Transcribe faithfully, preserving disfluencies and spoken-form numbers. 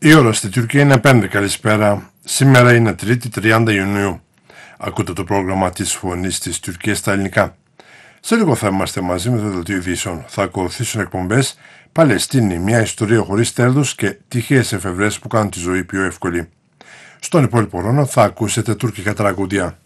Η ώρα στη Τουρκία είναι πέντε. Καλησπέρα. Σήμερα είναι Τρίτη, τριάντα Ιουνίου. Ακούτε το πρόγραμμα της Φωνής της Τουρκίας στα ελληνικά. Σε λίγο θα είμαστε μαζί με το Δελτίο Ειδήσεων. Θα ακολουθήσουν εκπομπές Παλαιστίνη, μια ιστορία χωρίς τέλος και τυχαίες εφευρέσεις που κάνουν τη ζωή πιο εύκολη. Στον υπόλοιπο χρόνο θα ακούσετε τουρκικά τραγούδια.